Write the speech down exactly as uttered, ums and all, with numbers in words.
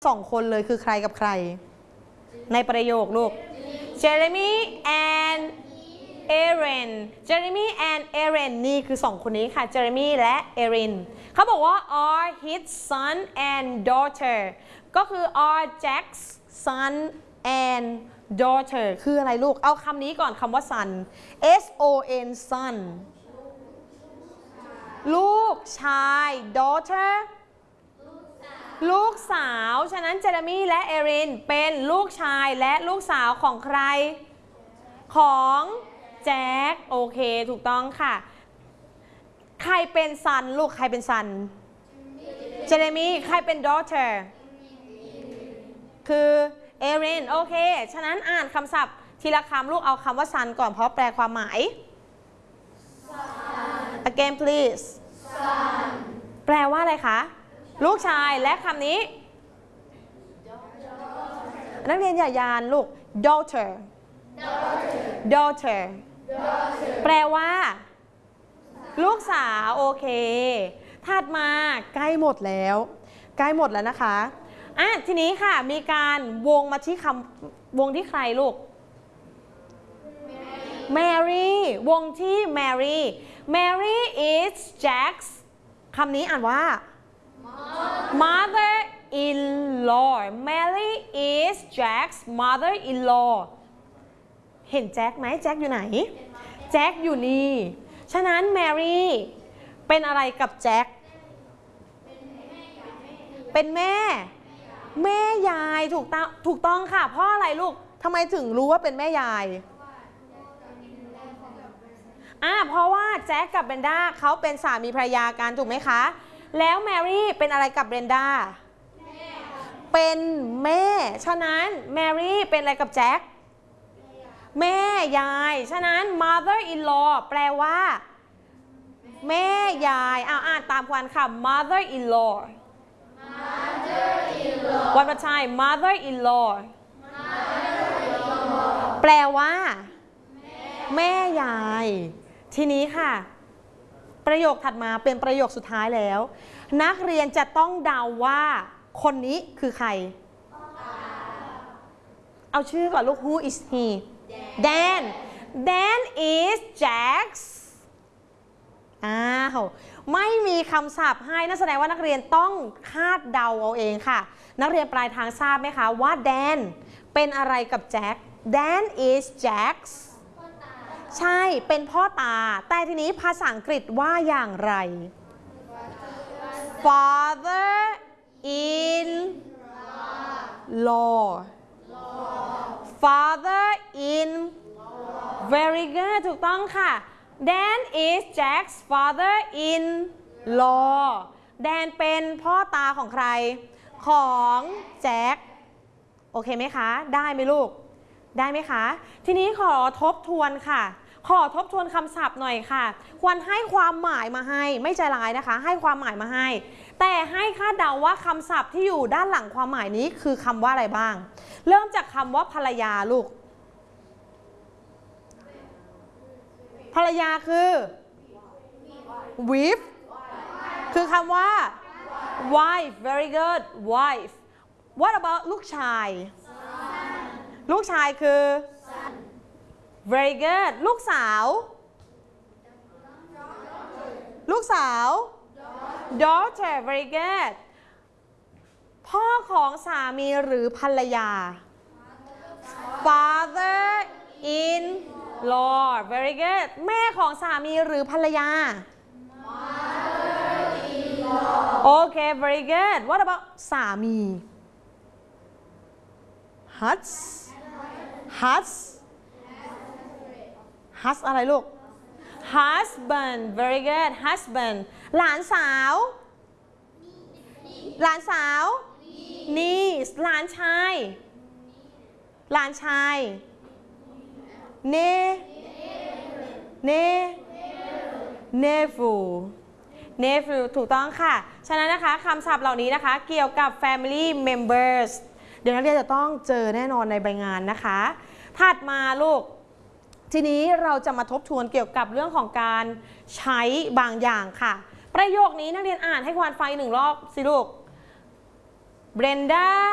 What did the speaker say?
สองคนเลยคือใครกับใครในประโยคลูก Jeremy and Erin Jeremy and Erin นี่คือสองคนนี้ค่ะ Jeremy และ Erin เขาบอกว่า are his son and daughter ก็คือ are Jack's son and daughter คืออะไรลูกเอาคำนี้ก่อนคำว่า son S O N son ลูกชาย daughterลูกสาวฉะนั้นเจเรมี่และเอรินเป็นลูกชายและลูกสาวของใครของแจ็คโอเคถูกต้องค่ะใครเป็นซันลูกใครเป็นซันเจเรมี่ใครเป็น daughter คือเอรินโอเคฉะนั้นอ่านคำศัพท์ทีละคำลูกเอาคำว่าซันก่อนเพราะแปลความหมาย again please แปลว่าอะไรคะลูกชายและคำนี้นักเรียนอย่ายานลูก daughter daughter แปลว่าลูกสาวโอเคถัดมาใกล้หมดแล้วใกล้หมดแล้วนะคะอ่ะทีนี้ค่ะมีการวงมาที่คำวงที่ใครลูก Mary วงที่ Mary Mary is Jack's คำนี้อ่านว่า mother-in-law Mary is Jack's mother-in-law เห็นแจ็คไหมแจ็คอยู่ไหนแจ็คอยู่นี่ฉะนั้น Mary เป็นอะไรกับแจ็คเป็นแม่แม่ยายถูกต้องถูกต้องค่ะเพราะอะไรลูกทำไมถึงรู้ว่าเป็นแม่ยายอ่าเพราะว่าแจ็คกับเบนด้าเขาเป็นสามีภรรยากันถูกไหมคะแล้วแมรี่เป็นอะไรกับเบรนด้าเป็นแม่ฉะนั้นแมรี่เป็นอะไรกับแจ็คแม่ยายฉะนั้น mother in law แปลว่าแม่ยายเอาอ่านตามกันค่ะ mother in law one more time mother in law แปลว่าแม่ยายทีนี้ค่ะประโยคถัดมาเป็นประโยคสุดท้ายแล้วนักเรียนจะต้องเดาว่าคนนี้คือใครเอาชื่อก่อนลูก Who is he Dan Dan is Jack's อ้าวไม่มีคำศัพท์ให้นั่นแสดงว่านักเรียนต้องคาดเดาเอาเองค่ะนักเรียนปลายทางทราบไหมคะว่า Dan เป็นอะไรกับแจ็ค Dan is Jack'sใช่เป็นพ่อตาแต่ทีนี้ภาษาอังกฤษว่าอย่างไร father in law father in very good ถูกต้องค่ะ Dan is Jack's father in law Dan เป็นพ่อตาของใครของแจ็คโอเคไหมคะได้ไหมลูกได้ไหมคะทีนี้ขอทบทวนค่ะขอทบทวนคำศัพท์หน่อยค่ะควรให้ความหมายมาให้ไม่ใจร้ายนะคะให้ความหมายมาให้แต่ให้คาดเดาว่าคำศัพท์ที่อยู่ด้านหลังความหมายนี้คือคำว่าอะไรบ้างเริ่มจากคำว่าภรรยาลูกภรรยาคือ wife คือคำว่า wife very good wife what about ลูกชายลูกชายคือ very good ลูกสาวลูกสาว daughter very good พ่อของสามีหรือภรรยา father in law very good แม่ของสามีหรือภรรยา โอเค very good what about สามี hus hus hus อะไรลูก husband very good husband หลานสาวหลานสาว niece หลานชายหลานชาย ne ne nephew nephew ถูกต้องค่ะฉะนั้นนะคะคำศัพท์เหล่านี้นะคะเกี่ยวกับ family members เดี๋ยวนักเรียนจะต้องเจอแน่นอนในใบงานนะคะถัดมาลูกทีนี้เราจะมาทบทวนเกี่ยวกับเรื่องของการใช้บางอย่างค่ะประโยคนี้นักเรียนอ่านให้ควานฟังอีกหนึ่งรอบสิลูก Brenda